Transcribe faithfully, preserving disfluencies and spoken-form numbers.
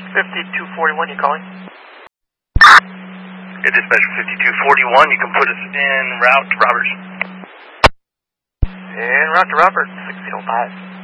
fifty-two forty-one, you calling? Yeah, dispatch fifty-two forty-one, you can put us en route to Roberts. En route to Roberts, six zero five.